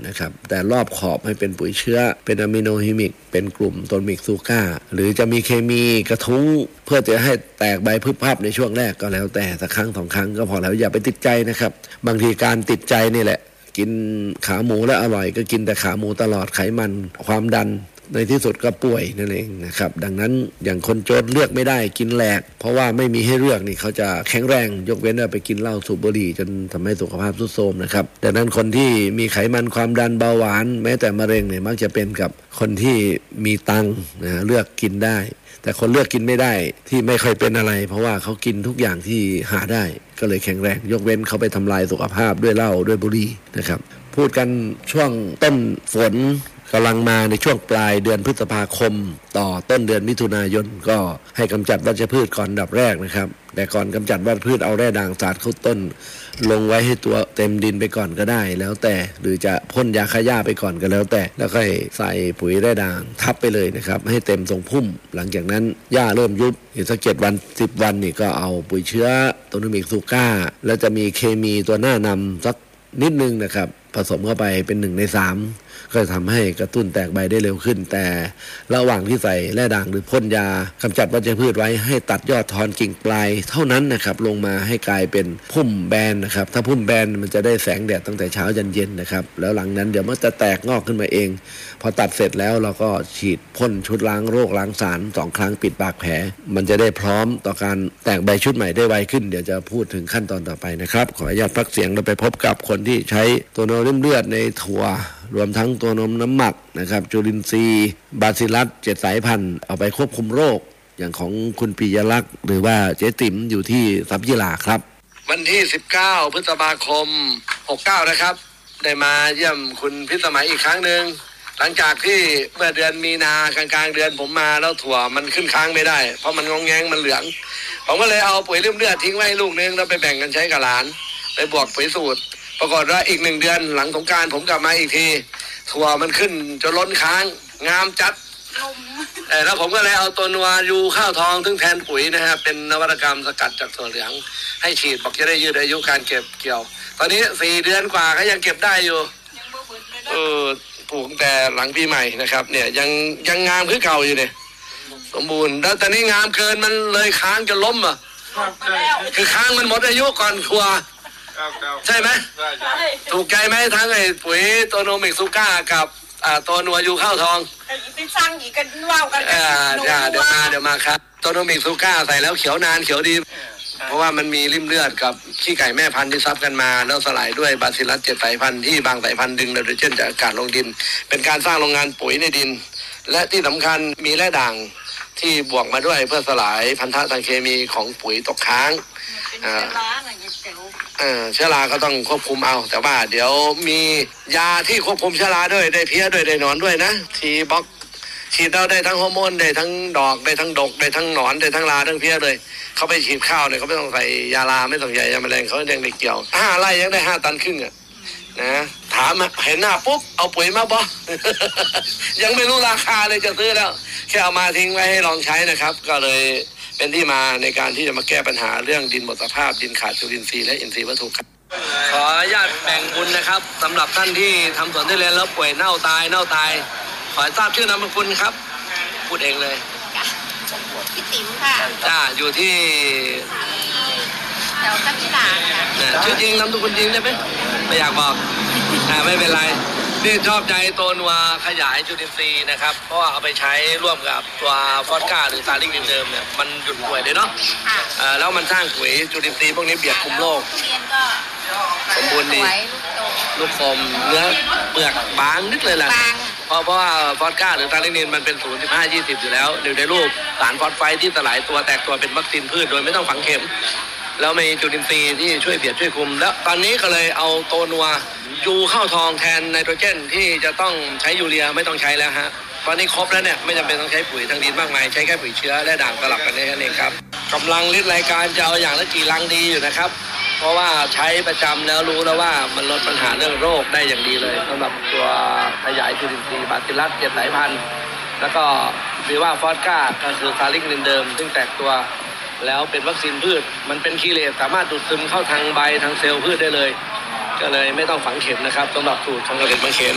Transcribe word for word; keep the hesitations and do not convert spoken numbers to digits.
นะครับแต่รอบขอบให้เป็นปุ๋ยเชื้อเป็นอะมิโนฮิมิกเป็นกลุ่มโตมิกซูก้าหรือจะมีเคมีกระทุ้งเพื่อจะให้แตกใบพึบพับในช่วงแรกก็แล้วแต่สักครั้งสองครั้งก็พอแล้วอย่าไปติดใจนะครับบางทีการติดใจนี่แหละกินขาหมูแล้วอร่อยก็กินแต่ขาหมูตลอดไขมันความดันในที่สุดก็ป่วยนั่นเองนะครับดังนั้นอย่างคนจนเลือกไม่ได้กินแหลกเพราะว่าไม่มีให้เลือกนี่เขาจะแข็งแรงยกเว้นว่าไปกินเหล้าสูบบุหรี่จนทำให้สุขภาพทรุดโทรมนะครับดังนั้นคนที่มีไขมันความดันเบาหวานแม้แต่มะเร็งเนี่ยมักจะเป็นกับคนที่มีตังค์นะเลือกกินได้แต่คนเลือกกินไม่ได้ที่ไม่ค่อยเป็นอะไรเพราะว่าเขากินทุกอย่างที่หาได้ก็เลยแข็งแรงยกเว้นเขาไปทำลายสุขภาพด้วยเหล้าด้วยบุหรี่นะครับพูดกันช่วงต้นฝนกำลังมาในช่วงปลายเดือนพฤษภาคมต่อต้นเดือนมิถุนายนก็ให้กำจัดวัชพืชก่อนดับแรกนะครับแต่ก่อนกำจัดวัชพืชเอาแร่ด่างสาดเข้าต้นลงไว้ให้ตัวเต็มดินไปก่อนก็ได้แล้วแต่หรือจะพ่นยาฆ่าหญ้าไปก่อนก็แล้วแต่แล้วก็ใส่ปุ๋ยแร่ด่างทับไปเลยนะครับให้เต็มทรงพุ่มหลังจากนั้นหญ้าเริ่มยุบอีกสักเจ็ดวันสิบวันนี่ก็เอาปุ๋ยเชื้อโตนูมิกซูก้าแล้วจะมีเคมีตัวหน้านำสักนิดนึงนะครับผสมเข้าไปเป็นหนึ่งในสามก็จะทำให้กระตุ้นแตกใบได้เร็วขึ้นแต่ระหว่างที่ใส่แร่ด่างหรือพ่นยากำจัดวัชพืชไว้ให้ตัดยอดทอนกิ่งปลายเท่านั้นนะครับลงมาให้กลายเป็นพุ่มแบนนะครับถ้าพุ่มแบนมันจะได้แสงแดดตั้งแต่เช้ายันเย็นนะครับแล้วหลังนั้นเดี๋ยวมันจะแตกงอกขึ้นมาเองพอตัดเสร็จแล้วเราก็ฉีดพ่นชุดล้างโรคล้างสารสองครั้งปิดปากแผลมันจะได้พร้อมต่อการแตกใบชุดใหม่ได้ไวขึ้นเดี๋ยวจะพูดถึงขั้นตอนต่อไปนะครับขออนุญาตพักเสียงเราไปพบกับคนที่ใช้ตัวนมริ่มเลือดในถั่วรวมทั้งตัวนมน้ำหมักนะครับจุลินทรีย์บาซิลัสเจ็ดสายพันธุ์เอาไปควบคุมโรคอย่างของคุณปิยลักษณ์หรือว่าเจ๊ติ๋มอยู่ที่สับยิลาครับวันที่สิบเก้าพฤษภาคมหกสิบเก้านะครับได้มาเยี่ยมคุณพิสมัยอีกครั้งหนึ่งหลังจากที่เมื่อเดือนมีนากลางๆเดือนผมมาแล้วถั่วมันขึ้นค้างไม่ได้เพราะมันงองแงงมันเหลืองผมก็เลยเอาปุ๋ยริ่มเลือดทิ้งไว้ลูกนึงแล้วไปแบ่งกันใช้กับหลานไปบวกปุ๋ยสูตรปรากฏว่าอีกหนึ่งเดือนหลังสงกรานต์ผมกลับมาอีกทีถั่วมันขึ้นจนล้นค้างงามจัดเออแล้วผมก็เลยเอาตัวนัวยูข้าวทองซึ่งแทนปุ๋ยนะฮะเป็นนวัตกรรมสกัดจากถั่วเหลืองให้ฉีดบอกจะได้ยืดอายุการเก็บเกี่ยวตอนนี้สี่เดือนกว่าก็ยังเก็บได้อยู่เออปลูกแต่หลังปีใหม่นะครับเนี่ยยังยังงามคือเก่าอยู่เนี่ยสมบูรณ์แล้วตอนนี้งามเกินมันเลยค้างจะล้มอ่ะคือค้างมันหมดอายุก่อนครัวใช่ไหมถูกใจไหมทั้งไอ้ปุ๋ยตัวโนมิกซูก้ากับอ่าตัวนัวยูข้าวทองไปสร้างอีกกันว้าวกันอ่าเดี๋ยวมาเดี๋ยวมาครับตัวโนมิกซูก้าใส่แล้วเขียวนานเขียวดีเพราะว่ามันมีริ่มเลือดกับขี้ไก่แม่พันธุ์ที่ซับกันมาแล้วสลายด้วยบาซิลัสเจ็ดสายพันธุ์ที่บางสายพันธุ์ดึงไนโตรเจนจากอากาศลงดินเป็นการสร้างโรงงานปุ๋ยในดินและที่สำคัญมีแร่ด่างที่บวกมาด้วยเพื่อสลายพันธะทางเคมีของปุ๋ยตกค้างอ่าเออเชื้อราก็ต้องควบคุมเอาแต่ว่าเดี๋ยวมียาที่ควบคุมเชื้อราด้วยได้เพี้ยด้วยได้หนอนด้วยนะทีบล็อกฉีดเราได้ทั้งฮอร์โมนได้ทั้งดอกได้ทั้งดกได้ทั้งหนอนได้ทั้งราทั้งเพี้ยเลยเขาไปฉีดข้าวเนี่ยเขาไม่ต้องใส่ยาลาไม่ต้องใส่ยาแมลงเขายังได้เกี่ยวห้าไร่ยังได้ห้าตันครึ่งอ่ะนะถามเห็นหน้าปุ๊บเอาปุ๋ยมาบ่ ยังไม่รู้ราคาเลยจะซื้อแล้วแค่เอามาทิ้งไว้ให้ลองใช้นะครับก็เลยเป็นที่มาในการที่จะมาแก้ปัญหาเรื่องดินหมดสภาพดินขาดจุลินทรีย์และอินทรีย์วัตถุครับขออนุญาตแบ่งบุญนะครับสำหรับท่านที่ทำสวนทุเรียนแล้วป่วยเน่าตายเน่าตายขอทราบชื่อนามสกุลครับพูดเองเลยพี่ติ๋มค่ะจ้าอยู่ที่แถวสับยิลาค่ะชื่อจริงนามสกุลจริงได้ไหมไม่อยากบอกอ่าไม่เป็นไรนี่ชอบใจตัวนัวขยายจุลินทรีย์นะครับเพราะว่าเอาไปใช้ร่วมกับตัวฟอสก้าหรือซาลิงดินเดิมเนี่ยมันหยุดป่วยเลยเนาะอ่าแล้วมันสร้างปุ๋ยจุลินทรีย์พวกนี้เบียดคุมโรคสมบูรณ์ดีลูกกลมเนื้อเปลือกบางนิดเลยแหละเพราะเพราะว่าฟอสก้าหรือซาลิงดินมันเป็นศูนย์สิบห้ายี่สิบอยู่แล้วอยู่ในรูปสารฟอสไฟที่สลายตัวแตกตัวเป็นวัคซีนพืชโดยไม่ต้องฝังเข็มแล้วมีจุลินทรีย์ที่ช่วยเบียดช่วยคุมแล้วตอนนี้ก็เลยเอาตัวนัวยูเข้าทองแทนไนโตรเจนที่จะต้องใช้ยูเรียไม่ต้องใช้แล้วฮะตอนนี้ครบแล้วเนี่ยไม่จำเป็นต้องใช้ปุ๋ยทางดินมากมายใช้แค่ปุ๋ยเชื้อและด่างสลับกันแค่นั้นเองครับกำลังลิตรรายการจะเอาอย่างละกี่ลังดีอยู่นะครับเพราะว่าใช้ประจำแล้วรู้แล้วว่ามันลดปัญหาเรื่องโรคได้อย่างดีเลยสำหรับตัวขยายจุลินทรีย์บาซิลัสเจ็ดสายพันธุ์แล้วก็หรือว่าฟอสก้าก็คือซาลิงเดิมซึ่งแตกตัวแล้วเป็นวัคซีนพืชมันเป็นคีเลสสามารถดูดซึมเข้าทางใบทางเซลล์พืชได้เลยก็เลยไม่ต้องฝังเข็มนะครับสำหรับสูตรของเกษตรบางเขน